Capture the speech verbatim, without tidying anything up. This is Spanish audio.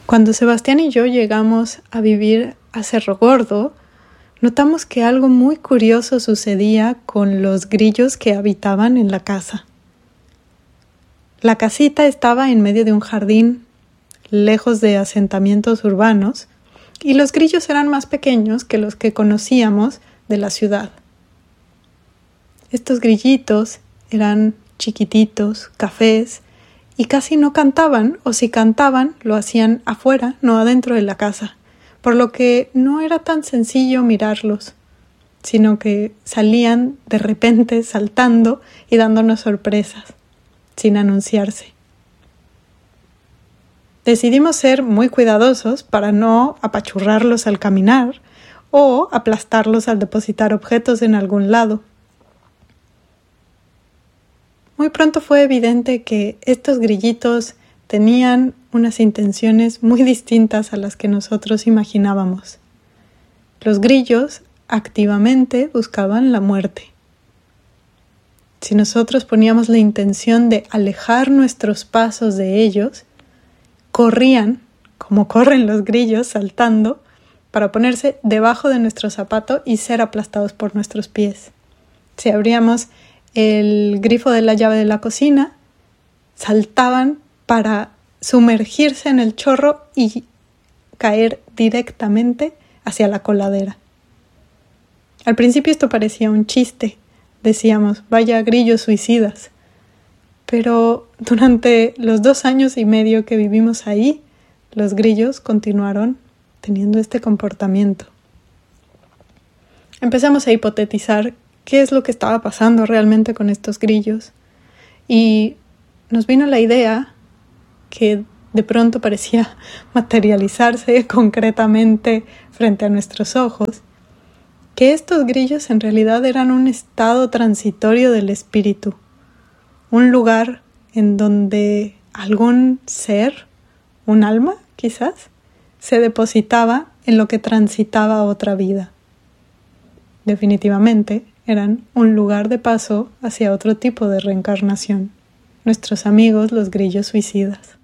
Cuando Sebastián y yo llegamos a vivir a Cerro Gordo, notamos que algo muy curioso sucedía con los grillos que habitaban en la casa. La casita estaba en medio de un jardín, lejos de asentamientos urbanos, y los grillos eran más pequeños que los que conocíamos de la ciudad. Estos grillitos eran chiquititos, cafés, y casi no cantaban, o si cantaban, lo hacían afuera, no adentro de la casa, por lo que no era tan sencillo mirarlos, sino que salían de repente saltando y dándonos sorpresas, sin anunciarse. Decidimos ser muy cuidadosos para no apachurrarlos al caminar o aplastarlos al depositar objetos en algún lado. Muy pronto fue evidente que estos grillitos tenían unas intenciones muy distintas a las que nosotros imaginábamos. Los grillos activamente buscaban la muerte. Si nosotros poníamos la intención de alejar nuestros pasos de ellos, corrían, como corren los grillos, saltando, para ponerse debajo de nuestro zapato y ser aplastados por nuestros pies. Si abríamos el grifo de la llave de la cocina, saltaban para sumergirse en el chorro y caer directamente hacia la coladera. Al principio esto parecía un chiste. Decíamos, vaya grillos suicidas. Pero durante los dos años y medio que vivimos ahí, los grillos continuaron teniendo este comportamiento. Empezamos a hipotetizar qué es lo que estaba pasando realmente con estos grillos. Y nos vino la idea, que de pronto parecía materializarse concretamente frente a nuestros ojos, que estos grillos en realidad eran un estado transitorio del espíritu, un lugar en donde algún ser, un alma quizás, se depositaba en lo que transitaba a otra vida. Definitivamente eran un lugar de paso hacia otro tipo de reencarnación. Nuestros amigos los grillos suicidas.